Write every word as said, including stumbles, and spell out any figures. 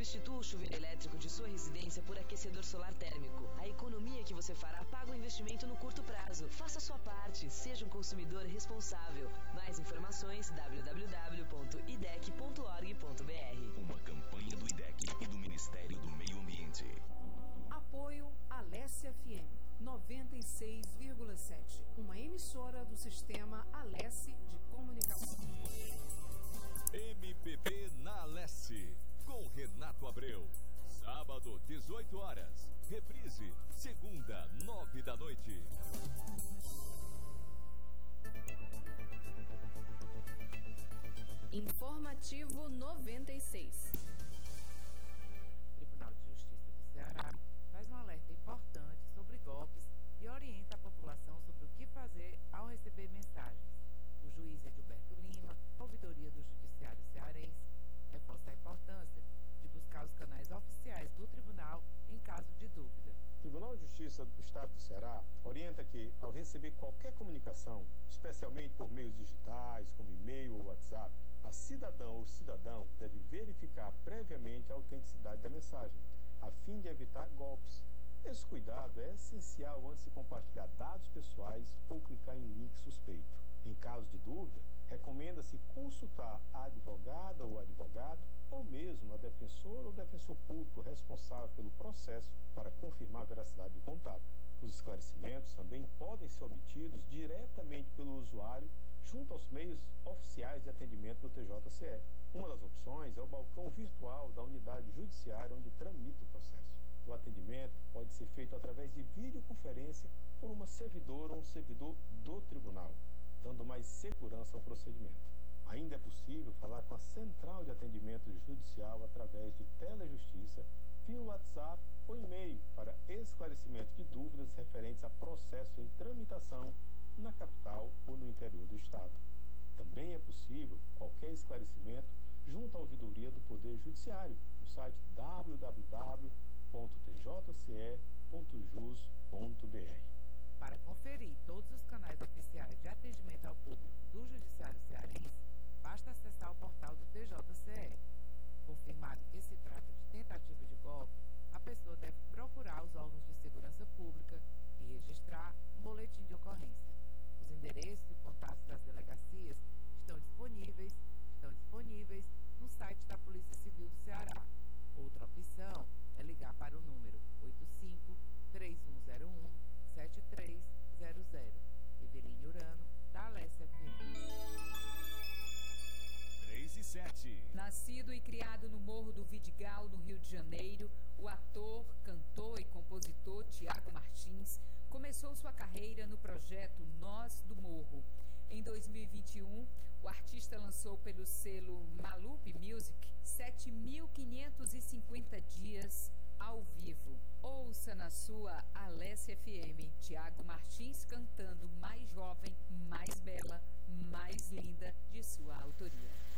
Substitua o chuveiro elétrico de sua residência por aquecedor solar térmico. A economia que você fará paga o investimento no curto prazo. Faça a sua parte. Seja um consumidor responsável. Mais informações w w w ponto i d e c ponto org ponto b r. Uma campanha do I D E C e do Ministério do Meio Ambiente. Apoio Alesse F M noventa e seis vírgula sete, uma emissora do sistema Alesse de comunicação. M P B na Alesse, com Renato Abreu. Sábado, dezoito horas. Reprise, segunda, nove da noite. Informativo noventa e seis. O Tribunal de Justiça do Ceará faz um alerta importante sobre golpes e orienta a população sobre o que fazer ao receber mensagens. O juiz Edilberto Lima, ouvidoria do Judiciário Cearense, reforça a importância de buscar os canais oficiais do tribunal em caso de dúvida. O Tribunal de Justiça do Estado do Ceará orienta que, ao receber qualquer comunicação, especialmente por meios digitais, como e-mail ou WhatsApp, a cidadão ou cidadão deve verificar previamente a autenticidade da mensagem, a fim de evitar golpes. Esse cuidado é essencial antes de compartilhar dados pessoais ou clicar em link suspeito. Em caso de dúvida, recomenda-se consultar a advogada ou advogado, ou mesmo a defensora ou defensor público responsável pelo processo para confirmar a veracidade do contato. Os esclarecimentos também podem ser obtidos diretamente pelo usuário junto aos meios oficiais de atendimento do T J C E. Uma das opções é o balcão virtual da unidade judiciária onde tramita o processo. O atendimento pode ser feito através de videoconferência por uma servidora ou um servidor do tribunal, dando mais segurança ao procedimento. Ainda é possível falar com a Central de Atendimento Judicial através de telejustiça, via WhatsApp ou e-mail para esclarecimento de dúvidas referentes a processos em tramitação na capital ou no interior do Estado. Também é possível qualquer esclarecimento junto à ouvidoria do Poder Judiciário no site w w w ponto t j c e ponto jus ponto b r. Para conferir todos os canais oficiais de atendimento ao público do Judiciário Cearense, basta acessar o portal do T J C E. Confirmado que se trata de tentativa de golpe, a pessoa deve procurar os órgãos de segurança pública e registrar um boletim de ocorrência. Os endereços e contatos das delegacias estão disponíveis, estão disponíveis no site da Polícia Civil do Ceará. Outra opção é ligar para o número oito cinco, três um zero um, sete três zero zero. Eveline Urano, da Alesse F M. três e sete. Nascido e criado no Morro do Vidigal, no Rio de Janeiro, o ator, cantor e compositor Tiago Martins começou sua carreira no projeto Nós do Morro. Em dois mil e vinte e um, o artista lançou pelo selo Malup Music sete mil quinhentos e cinquenta dias ao vivo. Ouça na sua Alesse F M, Tiago Martins cantando Mais Jovem, Mais Bela, Mais Linda, de sua autoria.